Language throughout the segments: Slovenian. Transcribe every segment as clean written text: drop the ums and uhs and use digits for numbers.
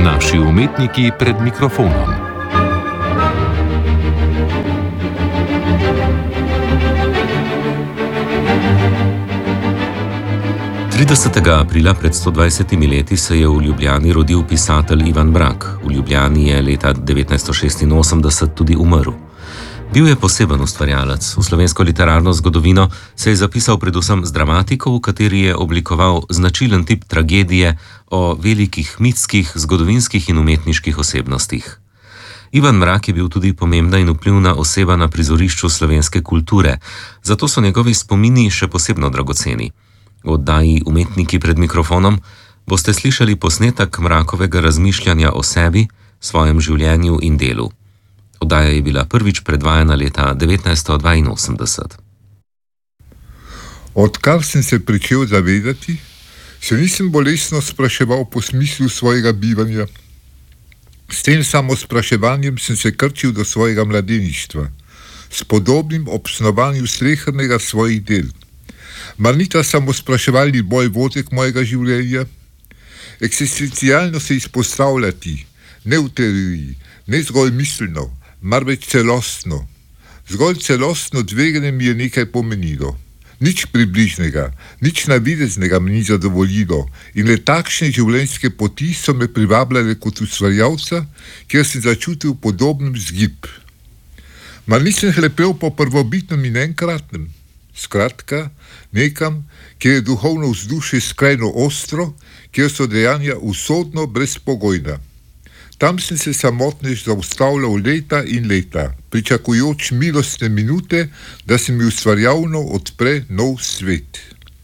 Naši umetniki pred mikrofonom. Aprila pred 120 leti se je v Ljubljani rodil pisatelj Ivan Brak. V Ljubljani je leta 1986 tudi umrl. Bil je poseben ustvarjalec. V slovensko literarno zgodovino se je zapisal predvsem z dramatiko, v kateri je oblikoval značilen tip tragedije o velikih mitskih, zgodovinskih in umetniških osebnostih. Ivan Brak je bil tudi pomembna in vplivna oseba na prizorišču slovenske kulture, zato so njegovi spomini še posebno dragoceni. V oddaji Umetniki pred mikrofonom boste slišali posnetek Mrakovega razmišljanja o sebi, svojem življenju in delu. Oddaja je bila prvič predvajana leta 1982. Odkar sem se pričel zavedati, se nisem bolestno spraševal po smislu svojega bivanja. S tem samospraševanjem sem se krčil do svojega mladeništva, s podobnim obsnovanju slehernega svojih del. Mar ni ta samospraševalni boj vodek mojega življenja? Eksistencialno se izpostavljati, ne v teoriji, ne zgolj miselno, marveč celostno. Zgolj celostno dveganje mi je nekaj pomenilo. Nič približnega, nič navideznega mi ni zadovoljilo in le takšne življenjske poti so me privabljale kot ustvarjalca, kjer sem začutil podoben vzgib. Mar nisem hlepel po prvobitnem in enkratnem? Skratka, nekam, kjer je duhovno vzdušje skrajno ostro, kjer so dejanja usodno brezpogojna. Tam sem se samotnež zaustavljal leta in leta, pričakujoč milostne minute, da se mi ustvarjalno odpre nov svet.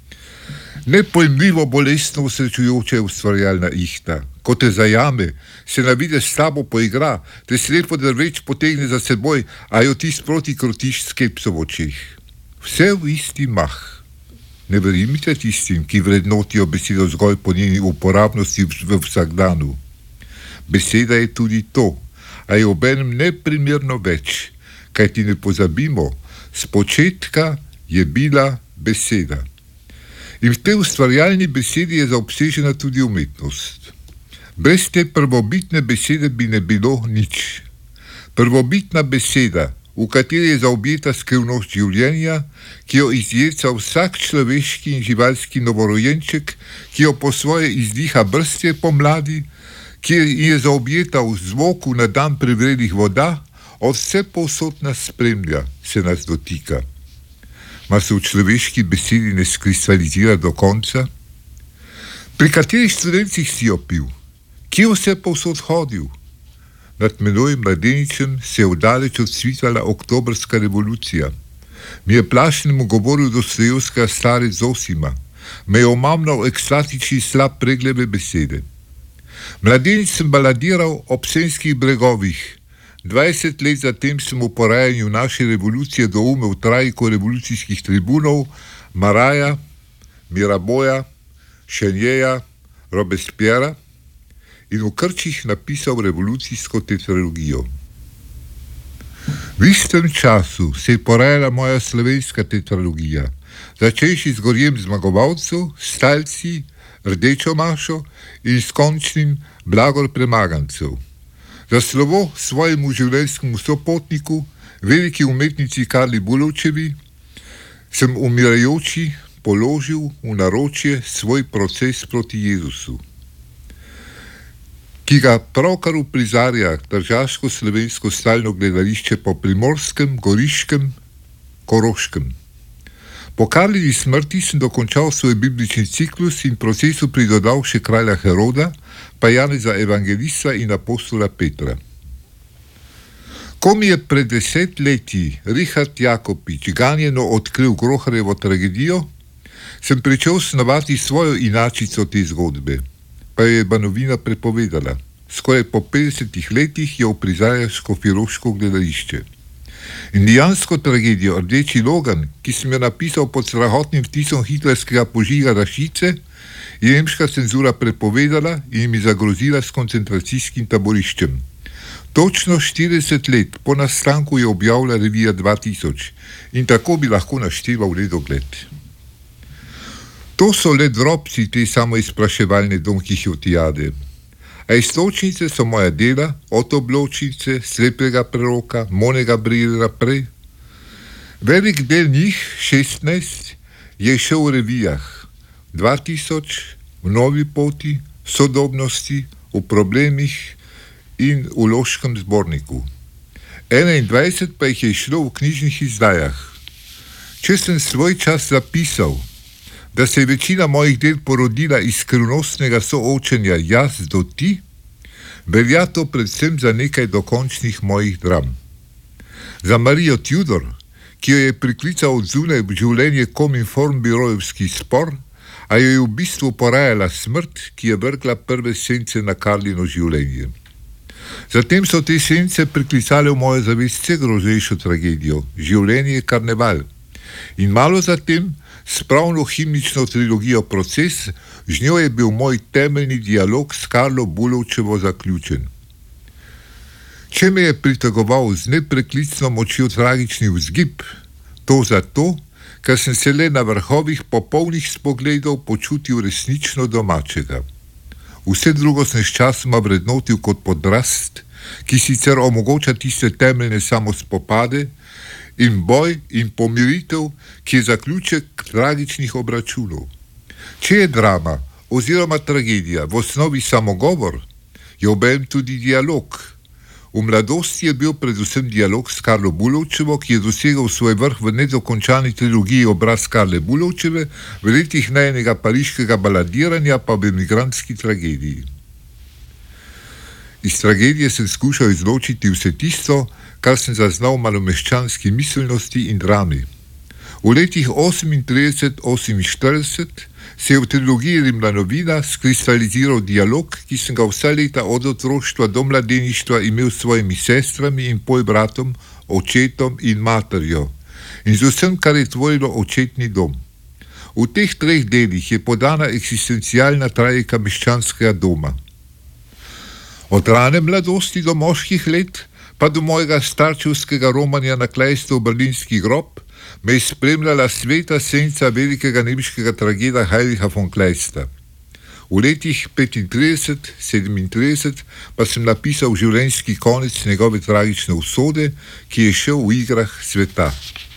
Nepojmljivo bolestno usrečujoče je ustvarjalna ihta. Ko te zajame, se navide s tabo poigra, te slepo drveč potegne za seboj, a jo ti sproti krotiš skepso v očeh. Vse v isti mah. Ne verjemite tistim, ki vrednotijo besedo zgolj po njeni uporabnosti v vsakdanu. Beseda je tudi to, a je obenem neprimerno več, kajti ne pozabimo, s početka je bila beseda. In v tej ustvarjalni besedi je zaobsežena tudi umetnost. Brez te prvobitne besede bi ne bilo nič. Prvobitna beseda, v kateri je zaobjeta skrivnost življenja, ki jo izjeca vsak človeški in živalski novorojenček, ki jo po svoje izdiha brstje pomladi, ki je zaobjeta v zvoku na dan prevrelih voda, od vse povsod nas spremlja, se nas dotika. Mar se v človeški besedi ne skristalizira do konca? Pri katerih studencih si jo pil? Kje vse povsod hodil? Nad menoj mladeničem se je vdaleč odsvitala oktobrska revolucija. Mi je plašnemu govoril Dostojevskega starec Zosima, me je omamnal ekstatični slab preglebe besede. Mladenič sem baladiral ob Senjskih bregovih. 20 let zatem sem v porajanju naše revolucije doumel trajko revolucijskih tribunov Maraja, Miraboja, Šenjeja, Robespiera in v krčih napisal revolucijsko tetralogijo. V istem času se je porajala moja slovenska tetralogija, začenši z Gorjem zmagovalcev, Stalci, Rdečo mašo in s končnim Blagor premagancev. Za slovo svojemu življenjskemu sopotniku, veliki umetnici Karli Bulovčevi, sem umirajoči položil v naročje svoj proces proti Jezusu, ki ga pravkar uprizarja Tržaško-slovensko stalno gledališče po Primorskem, Goriškem, Koroškem. Po Karlini smrti sem dokončal svoj biblični ciklus in procesu pridodal še kralja Heroda, pa Janeza Evangelista in apostola Petra. Ko mi je pred 10 leti Richard Jakopič ganjeno odkril Groharjevo tragedijo, sem pričel snovati svojo inačico te zgodbe, pa jo je Banovina prepovedala. Skoraj po 50 letih jo uprizarja Škofjeloško gledališče. Indijansko tragedijo Rdeči Logan, ki sem jo napisal pod strahotnim vtisom hitlerskega požiga Rašice, je nemška cenzura prepovedala in mi zagrozila s koncentracijskim taboriščem. Točno 40 let po nastanku je objavila revija 2000 in tako bi lahko našteval nedogled. To so le drobci te samoizpraševalne Don Kihotijade. A iztočnice so moja dela, od obločnice, slepega preroka, Monega Brila prej. Velik del njih, 16, je šel v revijah. 2000, v Novi poti, Sodobnosti, v Problemih in v Loškem zborniku. 21 pa jih je šlo v knjižnih izdajah. Če sem svoj čas zapisal, da se je večina mojih del porodila iz skrivnostnega soočenja jaz do ti, velja to predvsem za nekaj dokončnih mojih dram. Za Marijo Tudor, ki jo je priklical od zunaj v življenje Kominform birojevski spor, a jo je v bistvu porajala smrt, ki je vrgla prve sence na Karlino življenje. Zatem so te sence priklicale v mojo zavest vse grozejšo tragedijo, življenje karneval. In malo zatem, s pravno himnično trilogijo Proces, z njo je bil moj temeljni dialog s Karlo Bulovčevo zaključen. Če me je pritegoval z nepreklicno močjo tragični vzgib, to zato, ker sem se le na vrhovih popolnih spogledov počutil resnično domačega. Vse drugo sem sčasoma vrednotil kot podrast, ki sicer omogoča tiste temeljne samospopade, in boj in pomiritev, ki je zaključek tragičnih obračunov. Če je drama oziroma tragedija v osnovi samogovor, je obenem tudi dialog. V mladosti je bil predvsem dialog s Karlo Bulovčevo, ki je dosegal svoj vrh v nedokončani trilogiji Obraz Karle Bulovčeve, v letih najenega pariškega baladiranja pa v emigrantski tragediji. Iz tragedije sem skušal izločiti vse tisto, kar sem zaznal v malomeščanski miselnosti in drami. V letih 38-48 se je v trilogiji Rimlanovina skristaliziral dialog, ki sem ga vsa leta od otroštva do mladeništva imel s svojimi sestrami in polbratom, očetom in materjo in z vsem, kar je tvorilo očetni dom. V teh treh delih je podana eksistencialna trajeka meščanskega doma. Od rane mladosti do moških let, pa do mojega starčevskega romanja Na Kleistov berlinski grob, me je spremljala sveta senca velikega nemškega trageda Heinricha von Kleista. V letih 35-37 pa sem napisal življenjski konec njegove tragične usode, ki je šel v igrah sveta.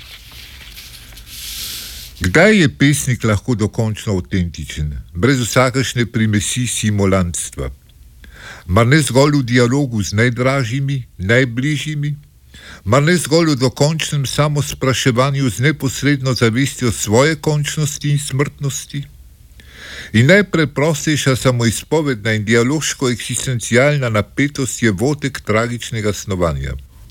Kdaj je pesnik lahko dokončno avtentičen, brez vsakašne primesi simulantstva? Mar ne zgolj v dialogu z najdražjimi, najbližjimi? Mar ne zgolj v dokončnem samospraševanju z neposredno zavestjo svoje končnosti in smrtnosti? In najpreprostejša samoizpovedna in dialoško-eksistencialna napetost je votek tragičnega snovanja.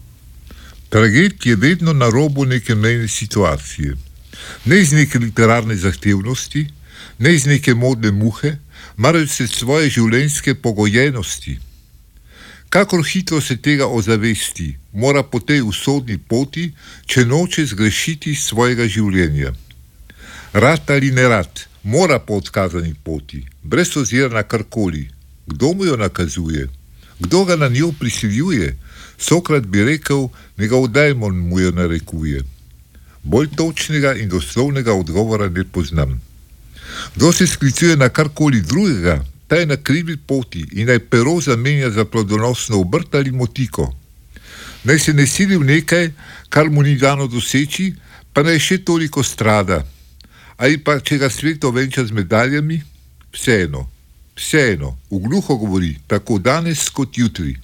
Traged je vedno na robu neke mejne situacije. Ne iz neke literarne zahtevnosti, ne iz neke modne muhe, marveč se svoje življenjske pogojenosti. Kakor hitro se tega ozavesti, mora po tej usodni poti, če noče zgrešiti svojega življenja. Rad ali ne rad, mora po odkazani poti, brez ozira na karkoli. Kdo mu jo nakazuje? Kdo ga na njo prisiljuje? Sokrat bi rekel, njegov dajmon mu jo narekuje. Bolj točnega in doslovnega odgovora ne poznam. Kdo se sklicuje na karkoli drugega, ta je na krivi poti in naj pero zamenja za plodonosno obrt ali motiko. Naj se ne sili v nekaj, kar mu ni dano doseči, pa naj še toliko strada. Ali pa, če ga svet ovenča z medaljami, vseeno, v gluho govori, tako danes kot jutri.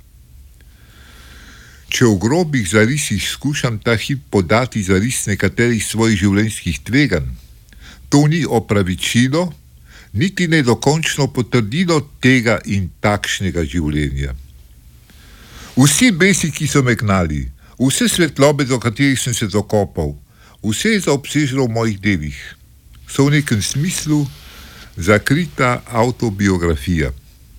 Če v grobih zarisih skušam ta hip podati zaris nekaterih svojih življenjskih tveganj, to ni opravičilo, niti ne dokončno potrdilo tega in takšnega življenja. Vsi besi, ki so me gnali, vse svetlobe, do katerih sem se dokopal, vse je zaobsežilo v mojih delih, so v nekem smislu zakrita avtobiografija.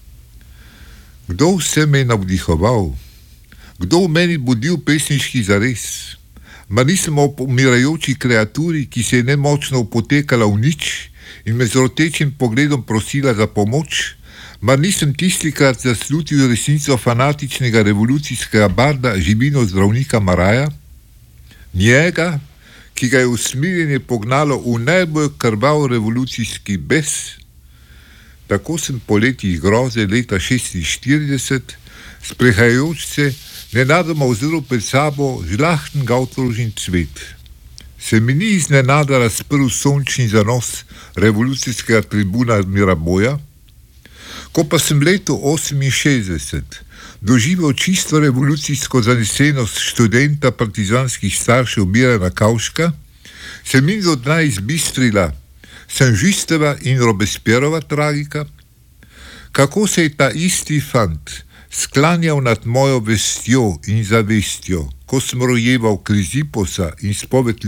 Kdo vse me je navdihoval? Kdo v meni budil pesniški zares? Ma nisem ob umirajoči kreaturi, ki se je nemočno upotekala v nič in me z rotečim pogledom prosila za pomoč, mar nisem tistikrat zaslutil resnico fanatičnega revolucijskega barda Živino zdravnika Maraja? Njega, ki ga je usmiljenje pognalo v najbolj krvav revolucijski bes? Tako sem po letih groze leta 1946, sprehajajoč se, nenadoma ozrl pred sabo žlachten gavtorožin cvet. Se mi ni iznenada razprl sončni zanos revolucijskega tribuna Miraboja, ko pa sem leto 1968 doživel čisto revolucijsko zanesenost študenta partizanskih staršev Mirana Kavška, se mi do dna izbistrila Saint-Justova in Robespierrova tragika, kako se je ta isti fant sklanjal nad mojo vestjo in zavestjo, ko sem rojeval Kriziposa in spoved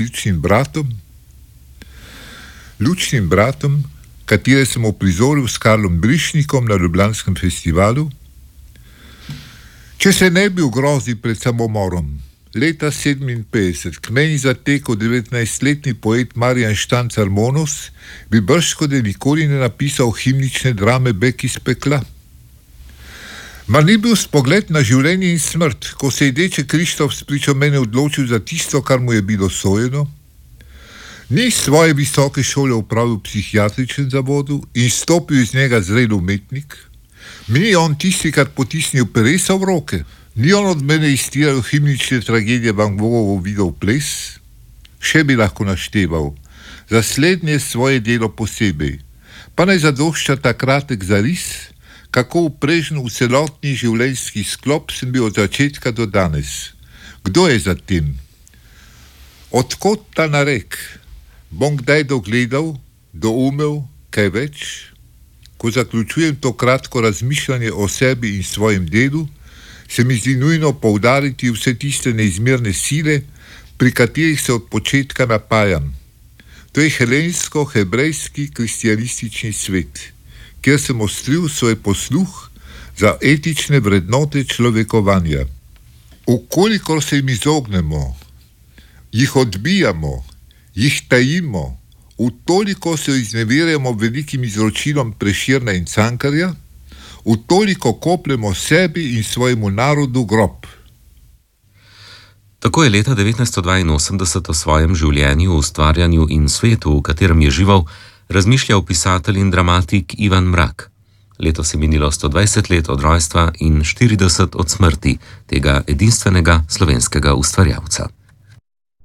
Lučnim bratom, katere sem uprizoril s Karlom Brišnikom na Ljubljanskem festivalu. Če se ne bi v grozi pred samomorom leta 1957 k meni zatekel 19-letni poet Marjan Štancar Monos, bi bržkone nikoli ne napisal himnične drame Bek iz pekla. Mar ni bil spogled na življenje in smrt, ko se je Deče Krištof spričo mene odločil za tisto, kar mu je bilo sojeno? Ni svoje visoke šole opravil psihiatričen zavodu in stopil iz njega zrel umetnik? Mi ni on tisti, kar potisnil peresa v roke? Ni on od mene iztiral himnične tragedije Van Goghov videl ples? Še bi lahko našteval. Za slednje svoje delo posebej. Pa naj zadošča ta kratek zaris, kako uprežen v celotni življenjski sklop sem bil od začetka do danes. Kdo je za tem? Odkot ta narek? Bom kdaj dogledal, doumel, kaj več? Ko zaključujem to kratko razmišljanje o sebi in svojem delu, se mi zdi nujno poudariti vse tiste neizmerne sile, pri katerih se od početka napajam. To je helensko-hebrejski kristjanistični svet, kjer sem ostril svoj posluh za etične vrednote človekovanja. Ukolikor se jim izognemo, jih odbijamo, jih tajimo, utoliko se izneverjamo velikim izročilom Prešerna in Cankarja, utoliko kopljemo sebi in svojemu narodu grob. Tako je leta 1982 o svojem življenju, ustvarjanju in svetu, v katerem je živel, razmišljal pisatelj in dramatik Ivan Mrak. Letos je minilo 120 let od rojstva in 40 od smrti tega edinstvenega slovenskega ustvarjalca.